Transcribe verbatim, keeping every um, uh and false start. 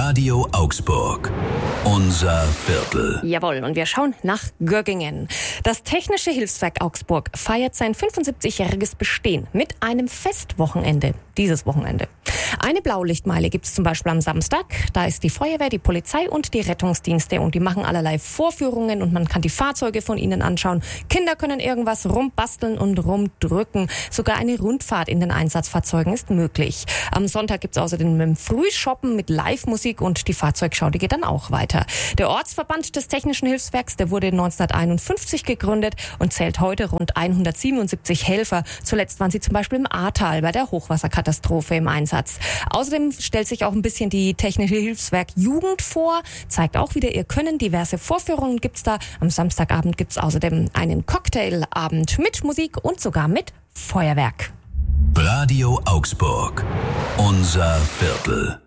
Radio Augsburg. Unser Viertel. Jawohl, und wir schauen nach Göggingen. Das Technische Hilfswerk Augsburg feiert sein fünfundsiebzigjähriges Bestehen mit einem Festwochenende. Dieses Wochenende. Eine Blaulichtmeile gibt es zum Beispiel am Samstag. Da ist die Feuerwehr, die Polizei und die Rettungsdienste und die machen allerlei Vorführungen und man kann die Fahrzeuge von ihnen anschauen. Kinder können irgendwas rumbasteln und rumdrücken. Sogar eine Rundfahrt in den Einsatzfahrzeugen ist möglich. Am Sonntag gibt es außerdem ein Frühshoppen mit Live-Musik und die Fahrzeugschau, die geht dann auch weiter. Der Ortsverband des Technischen Hilfswerks, der wurde neunzehnhunderteinundfünfzig gegründet und zählt heute rund hundertsiebenundsiebzig Helfer. Zuletzt waren sie zum Beispiel im Ahrtal bei der Hochwasserkatastrophe im Einsatz. Außerdem stellt sich auch ein bisschen die Technische Hilfswerk Jugend vor, zeigt auch wieder ihr Können. Diverse Vorführungen gibt's da. Am Samstagabend gibt's außerdem einen Cocktailabend mit Musik und sogar mit Feuerwerk. Radio Augsburg. Unser Viertel.